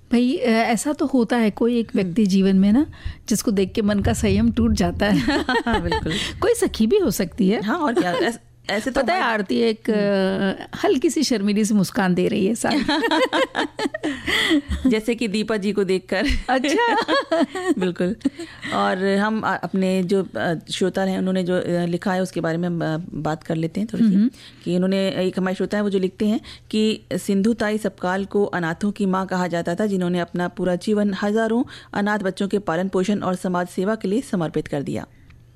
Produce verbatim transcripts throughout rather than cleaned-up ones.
भाई ऐसा तो होता है, कोई एक व्यक्ति जीवन में ना जिसको देख के मन का संयम टूट जाता है। बिल्कुल। कोई सखी भी हो सकती है। हाँ, और क्या, ऐस, ऐसे तो पता है आरती एक हल्की सी शर्मीली सी मुस्कान दे रही है सारी। जैसे कि दीपा जी को देखकर। अच्छा। बिल्कुल। और हम अपने जो श्रोता हैं उन्होंने जो लिखा है उसके बारे में बात कर लेते हैं थोड़ी सी। कि उन्होंने, एक हमारे श्रोता हैं वो जो लिखते हैं कि सिंधु ताई सपकाल को अनाथों की माँ कहा जाता था, जिन्होंने अपना पूरा जीवन हजारों अनाथ बच्चों के पालन पोषण और समाज सेवा के लिए समर्पित कर दिया।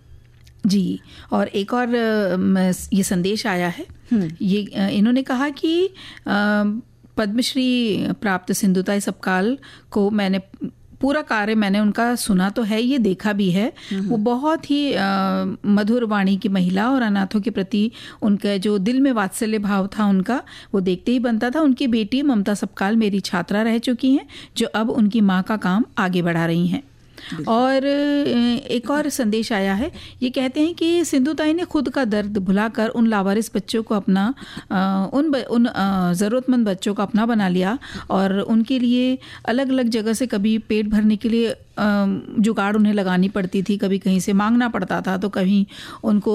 जी, और एक और ये संदेश आया है। ये इन्होंने कहा कि पद्मश्री प्राप्त सिंधुताई सपकाल को मैंने पूरा कार्य मैंने उनका सुना तो है, ये देखा भी है। वो बहुत ही मधुर वाणी की महिला और अनाथों के प्रति उनका जो दिल में वात्सल्य भाव था उनका, वो देखते ही बनता था। उनकी बेटी ममता सपकाल मेरी छात्रा रह चुकी हैं, जो अब उनकी माँ का काम आगे बढ़ा रही हैं। और एक और संदेश आया है, ये कहते हैं कि सिंधुताई ने खुद का दर्द भुलाकर उन लावारिस बच्चों को अपना उन उन ज़रूरतमंद बच्चों को अपना बना लिया और उनके लिए अलग अलग जगह से कभी पेट भरने के लिए जुगाड़ उन्हें लगानी पड़ती थी, कभी कहीं से मांगना पड़ता था, तो कभी उनको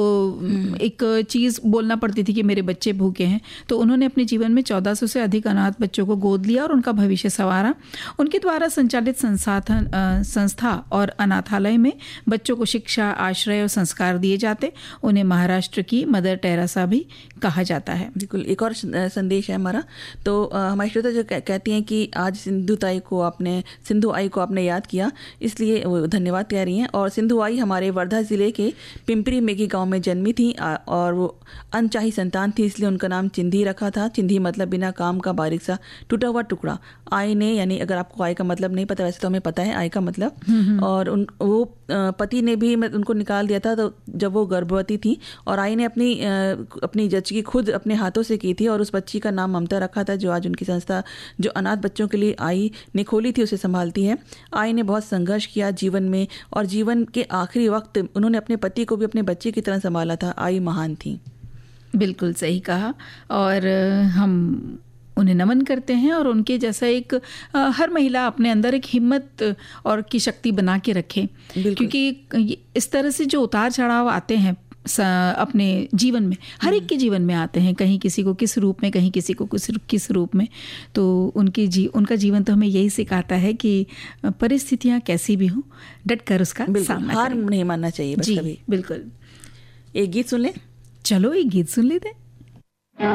एक चीज़ बोलना पड़ती थी कि मेरे बच्चे भूखे हैं। तो उन्होंने अपने जीवन में चौदह सौ से अधिक अनाथ बच्चों को गोद लिया और उनका भविष्य संवारा। उनके द्वारा संचालित संसाधन संस्था और अनाथालय में बच्चों को शिक्षा, आश्रय और संस्कार दिए जाते। उन्हें महाराष्ट्र की मदर टेरेसा भी कहा जाता है। बिल्कुल। एक और संदेश है हमारा, तो हमारी श्रोता जो कहती हैं कि आज सिंधु ताई को आपने सिंधु आई को आपने याद किया, इसलिए वो धन्यवाद कह रही हैं। और सिंधु आई हमारे वर्धा ज़िले के पिंपरी मेघी गांव में जन्मी थी और वो अनचाही संतान थी, इसलिए उनका नाम चिंधी रखा था। चिंधी मतलब बिना काम का बारीक सा टूटा हुआ टुकड़ा। आई ने, यानी अगर आपको आई का मतलब नहीं पता, वैसे तो हमें पता है आई का मतलब। और उन वो पति ने भी उनको निकाल दिया था तो जब वो गर्भवती थी, और आई ने अपनी अपनी जच्ची खुद अपने हाथों से की थी और उस बच्ची का नाम ममता रखा था, जो आज उनकी संस्था जो अनाथ बच्चों के लिए आई ने खोली थी उसे संभालती है। आई ने बहुत संघर्ष किया जीवन में, और जीवन के आखिरी वक्त उन्होंने अपने पति को भी अपने बच्चे की तरह संभाला था। आई महान थी। बिल्कुल सही कहा, और हम उन्हें नमन करते हैं। और उनके जैसा एक आ, हर महिला अपने अंदर एक हिम्मत और की शक्ति बना के रखे, क्योंकि इस तरह से जो उतार चढ़ाव आते हैं अपने जीवन में, हर एक के जीवन में आते हैं, कहीं किसी को किस रूप में, कहीं किसी को किस किस रूप में। तो उनकी जी उनका जीवन तो हमें यही सिखाता है कि परिस्थितियाँ कैसी भी हों, डट कर उसका सामना हार नहीं मानना चाहिए बस कभी। बिल्कुल। एक गीत सुन ले। चलो एक गीत सुन लेते हैं।